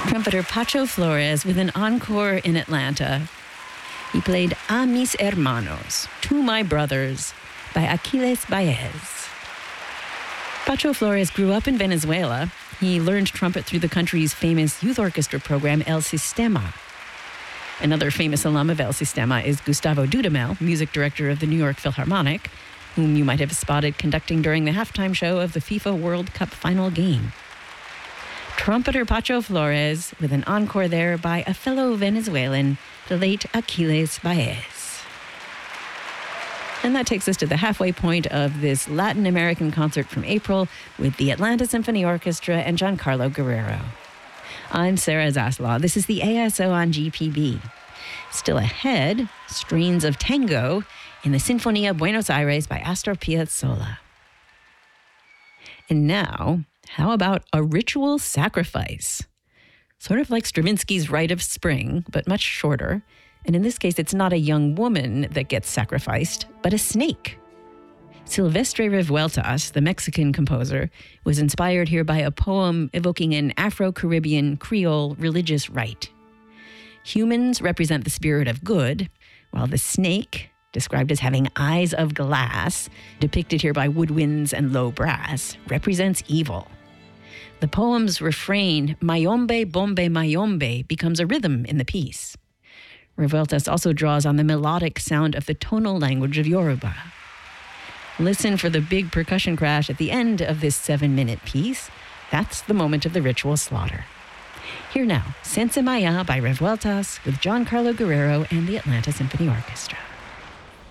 Trumpeter Pacho Flores with an encore in Atlanta. He played A Mis Hermanos, To My Brothers, by Aquiles Baez. Pacho Flores grew up in Venezuela. He learned trumpet through the country's famous youth orchestra program, El Sistema. Another famous alum of El Sistema is Gustavo Dudamel, music director of the New York Philharmonic, whom you might have spotted conducting during the halftime show of the FIFA World Cup final game. Trumpeter Pacho Flores with an encore there by a fellow Venezuelan, the late Aquiles Baez. And that takes us to the halfway point of this Latin American concert from April with the Atlanta Symphony Orchestra and Giancarlo Guerrero. I'm Sarah Zaslaw. This is the ASO on GPB. Still ahead, strains of tango in the Sinfonia Buenos Aires by Astor Piazzolla. And now, how about a ritual sacrifice? Sort of like Stravinsky's Rite of Spring, but much shorter. And in this case, it's not a young woman that gets sacrificed, but a snake. Silvestre Revueltas, the Mexican composer, was inspired here by a poem evoking an Afro-Caribbean Creole religious rite. Humans represent the spirit of good, while the snake, described as having eyes of glass, depicted here by woodwinds and low brass, represents evil. The poem's refrain, Mayombe, Bombe, Mayombe, becomes a rhythm in the piece. Revueltas also draws on the melodic sound of the tonal language of Yoruba. Listen for the big percussion crash at the end of this 7-minute piece. That's the moment of the ritual slaughter. Here now, Sense Maya by Revueltas with Giancarlo Guerrero and the Atlanta Symphony Orchestra.